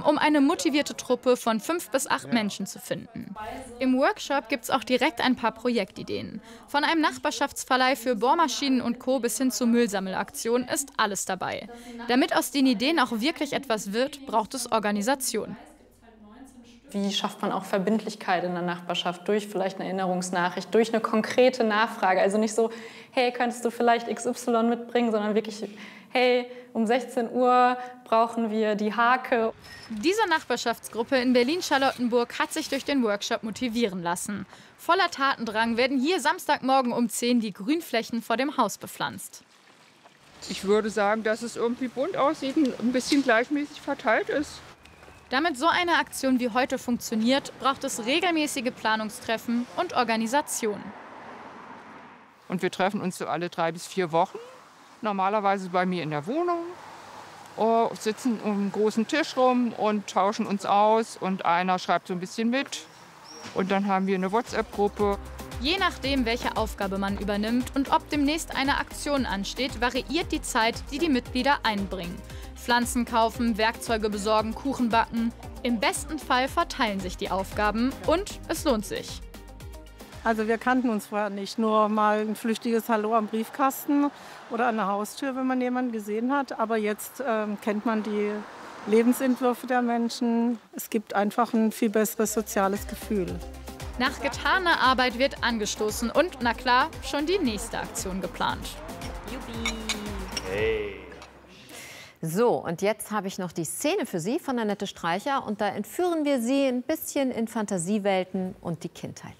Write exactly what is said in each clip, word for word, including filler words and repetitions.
um eine motivierte Truppe von fünf bis acht Menschen zu finden. Im Workshop gibt es auch direkt ein paar Projektideen. Von einem Nachbarschaftsverleih für Bohrmaschinen und Co. bis hin zu Müllsammelaktionen ist alles dabei. Damit aus den Ideen auch wirklich etwas wird, braucht es Organisation. Wie schafft man auch Verbindlichkeit in der Nachbarschaft durch vielleicht eine Erinnerungsnachricht, durch eine konkrete Nachfrage? Also nicht so, hey, könntest du vielleicht X Y mitbringen, sondern wirklich, hey, um sechzehn Uhr brauchen wir die Hake. Diese Nachbarschaftsgruppe in Berlin-Charlottenburg hat sich durch den Workshop motivieren lassen. Voller Tatendrang werden hier Samstagmorgen um zehn die Grünflächen vor dem Haus bepflanzt. Ich würde sagen, dass es irgendwie bunt aussieht und ein bisschen gleichmäßig verteilt ist. Damit so eine Aktion wie heute funktioniert, braucht es regelmäßige Planungstreffen und Organisation. Und wir treffen uns so alle drei bis vier Wochen, normalerweise bei mir in der Wohnung, oh, sitzen um einen großen Tisch rum und tauschen uns aus und einer schreibt so ein bisschen mit. Und dann haben wir eine WhatsApp-Gruppe. Je nachdem, welche Aufgabe man übernimmt und ob demnächst eine Aktion ansteht, variiert die Zeit, die die Mitglieder einbringen. Pflanzen kaufen, Werkzeuge besorgen, Kuchen backen. Im besten Fall verteilen sich die Aufgaben und es lohnt sich. Also wir kannten uns vorher nicht, nur mal ein flüchtiges Hallo am Briefkasten oder an der Haustür, wenn man jemanden gesehen hat. Aber jetzt ähm, kennt man die Lebensentwürfe der Menschen. Es gibt einfach ein viel besseres soziales Gefühl. Nach getaner Arbeit wird angestoßen und, na klar, schon die nächste Aktion geplant. Juppie. Hey. So, und jetzt habe ich noch die Szene für Sie von Annette Streicher. Und da entführen wir Sie ein bisschen in Fantasiewelten und die Kindheit.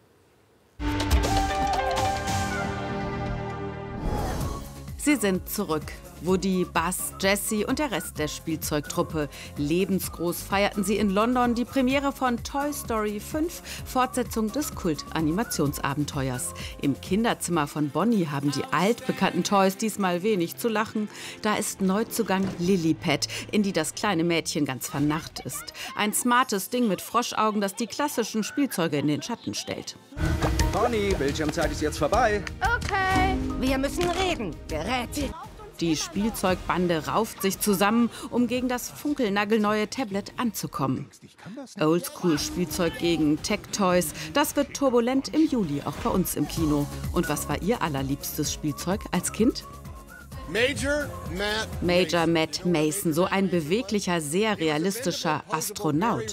Sie sind zurück, wo die Buzz, Jessie und der Rest der Spielzeugtruppe. Lebensgroß feierten sie in London die Premiere von Toy Story fünf, Fortsetzung des Kult-Animationsabenteuers. Im Kinderzimmer von Bonnie haben die altbekannten Toys diesmal wenig zu lachen. Da ist Neuzugang Lilliput, in die das kleine Mädchen ganz vernarrt ist. Ein smartes Ding mit Froschaugen, das die klassischen Spielzeuge in den Schatten stellt. Bonnie, Bildschirmzeit ist jetzt vorbei. Okay. Wir müssen reden. Gerät. Die Spielzeugbande rauft sich zusammen, um gegen das funkelnagelneue Tablet anzukommen. Oldschool-Spielzeug gegen Tech-Toys, das wird turbulent im Juli auch bei uns im Kino. Und was war Ihr allerliebstes Spielzeug als Kind? Major Matt Major Matt Mason, so ein beweglicher, sehr realistischer Astronaut.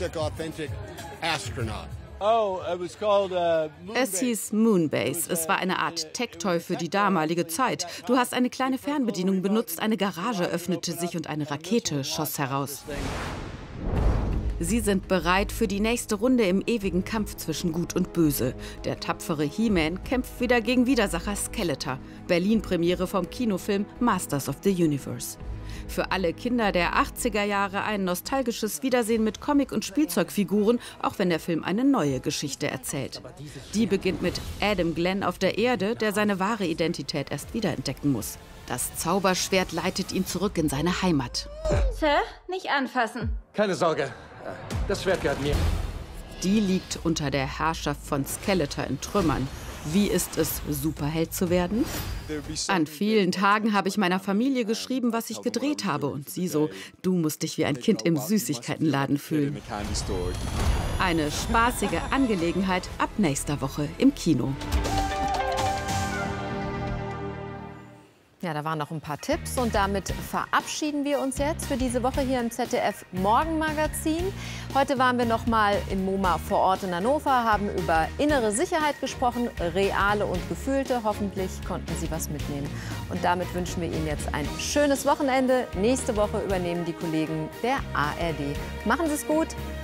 Es hieß Moonbase. Es war eine Art Tech-Toy für die damalige Zeit. Du hast eine kleine Fernbedienung benutzt, eine Garage öffnete sich und eine Rakete schoss heraus. Sie sind bereit für die nächste Runde im ewigen Kampf zwischen Gut und Böse. Der tapfere He-Man kämpft wieder gegen Widersacher Skeletor. Berlin-Premiere vom Kinofilm Masters of the Universe. Für alle Kinder der achtziger Jahre ein nostalgisches Wiedersehen mit Comic- und Spielzeugfiguren, auch wenn der Film eine neue Geschichte erzählt. Die beginnt mit Adam Glenn auf der Erde, der seine wahre Identität erst wiederentdecken muss. Das Zauberschwert leitet ihn zurück in seine Heimat. Sir, nicht anfassen. Keine Sorge, das Schwert gehört mir. Die liegt unter der Herrschaft von Skeletor in Trümmern. Wie ist es, Superheld zu werden? An vielen Tagen habe ich meiner Familie geschrieben, was ich gedreht habe. Und sie so, du musst dich wie ein Kind im Süßigkeitenladen fühlen. Eine spaßige Angelegenheit ab nächster Woche im Kino. Ja, da waren noch ein paar Tipps und damit verabschieden wir uns jetzt für diese Woche hier im Z D F Morgenmagazin. Heute waren wir noch mal im MoMA vor Ort in Hannover, haben über innere Sicherheit gesprochen, reale und gefühlte. Hoffentlich konnten Sie was mitnehmen. Und damit wünschen wir Ihnen jetzt ein schönes Wochenende. Nächste Woche übernehmen die Kollegen der A R D. Machen Sie es gut.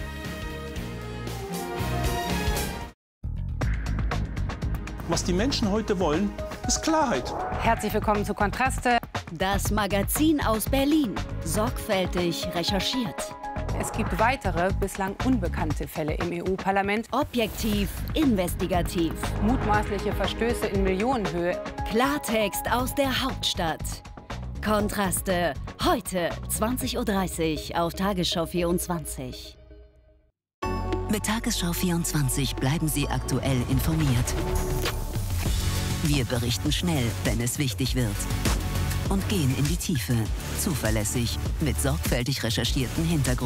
Was die Menschen heute wollen, ist Klarheit. Herzlich willkommen zu Kontraste. Das Magazin aus Berlin. Sorgfältig recherchiert. Es gibt weitere, bislang unbekannte Fälle im E U-Parlament. Objektiv, investigativ. Mutmaßliche Verstöße in Millionenhöhe. Klartext aus der Hauptstadt. Kontraste. Heute zwanzig Uhr dreißig auf Tagesschau vierundzwanzig. Mit Tagesschau vierundzwanzig bleiben Sie aktuell informiert. Wir berichten schnell, wenn es wichtig wird. Und gehen in die Tiefe. Zuverlässig, mit sorgfältig recherchierten Hintergründen.